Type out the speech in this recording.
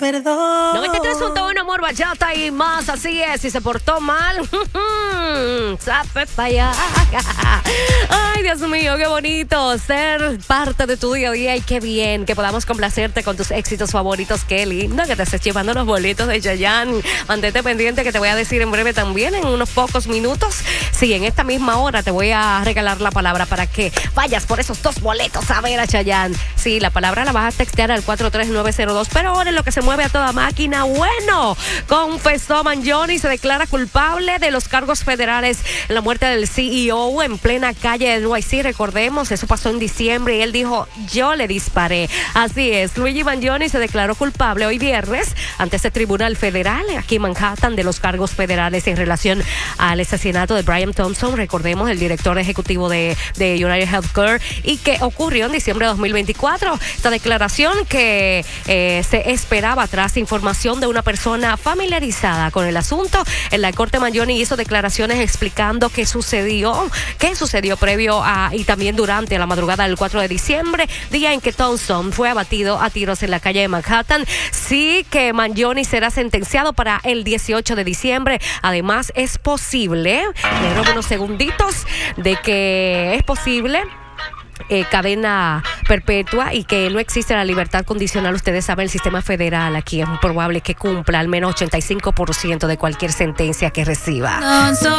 perdón. 93.1 Amor, Bachata y más, así es. Si se portó mal, sabe para allá. Ay, Dios mío, qué bonito ser parte de tu día a día y qué bien que podamos complacerte con tus éxitos favoritos. Qué lindo que te estés llevando los boletos de Chayanne. Mantente pendiente que te voy a decir en breve también, en unos pocos minutos. Sí, en esta misma hora te voy a regalar la palabra para que vayas por esos 2 boletos a ver a Chayanne. Sí, la palabra la vas a textear al 43902, pero ahora en lo que se mueve a toda máquina, bueno, confesó Mangione y se declara culpable de los cargos federales en la muerte del CEO en plena calle de NYC. Recordemos, eso pasó en diciembre y él dijo, yo le disparé. Así es, Luigi Mangione se declaró culpable hoy viernes ante este tribunal federal aquí en Manhattan de los cargos federales en relación al asesinato de Brian Thompson. Recordemos, el director ejecutivo de United Healthcare, y que ocurrió en diciembre de 2024. Esta declaración que se esperaba tras información de una persona familiarizada con el asunto. En la corte, Mangione hizo declaraciones explicando qué sucedió previo a y también durante la madrugada del 4 de diciembre, día en que Thompson fue abatido a tiros en la calle de Manhattan. Sí que Mangione será sentenciado para el 18 de diciembre. Además, es posible, le robo unos segunditos, de que es posible cadena perpetua y que no existe la libertad condicional. Ustedes saben, el sistema federal aquí es muy probable que cumpla al menos 85% de cualquier sentencia que reciba.